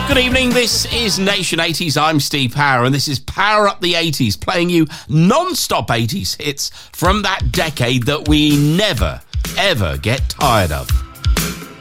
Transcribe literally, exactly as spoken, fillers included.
Good evening, this is Nation eighties. I'm Steve Power, and this is Power Up the eighties, playing you non-stop eighties hits from that decade that we never, ever get tired of.